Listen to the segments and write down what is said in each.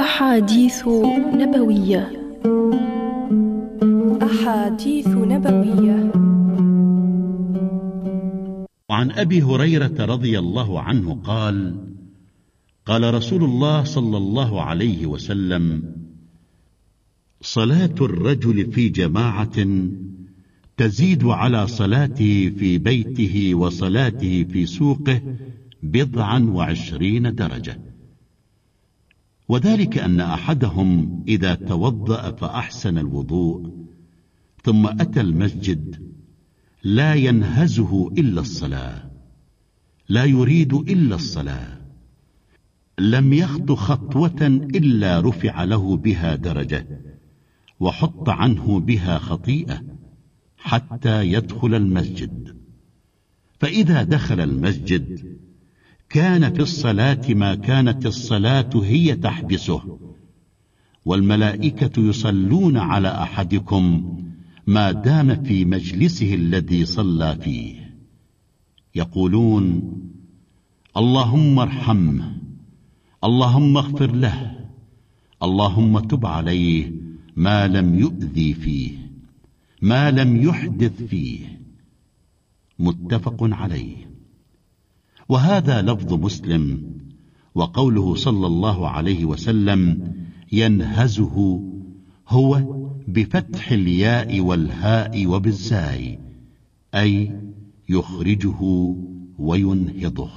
أحاديث نبوية. أحاديث نبوية. وعن أبي هريرة رضي الله عنه قال: قال رسول الله صلى الله عليه وسلم: صلاة الرجل في جماعة تزيد على صلاته في بيته وصلاته في سوقه 27 درجة. وذلك أن أحدهم إذا توضأ فأحسن الوضوء ثم أتى المسجد لا ينهزه إلا الصلاة، لا يريد إلا الصلاة، لم يخط خطوة إلا رفع له بها درجة وحط عنه بها خطيئة حتى يدخل المسجد. فإذا دخل المسجد كان في الصلاة ما كانت الصلاة هي تحبسه، والملائكة يصلون على أحدكم ما دام في مجلسه الذي صلى فيه، يقولون: اللهم ارحمه، اللهم اغفر له، اللهم تب عليه ما لم يؤذي فيه، ما لم يحدث فيه. متفق عليه. وهذا لفظ مسلم. وقوله صلى الله عليه وسلم ينهزه هو بفتح الياء والهاء وبالزاي، أي يخرجه وينهضه.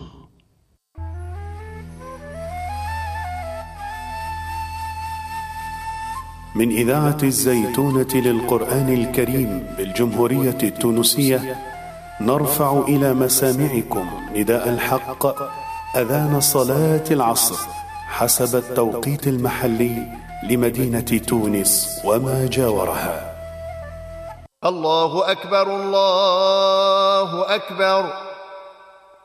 من إذاعة الزيتونة للقرآن الكريم بالجمهورية التونسية نرفع إلى مسامعكم نداء الحق أذان صلاة العصر حسب التوقيت المحلي لمدينة تونس وما جاورها. الله أكبر، الله أكبر.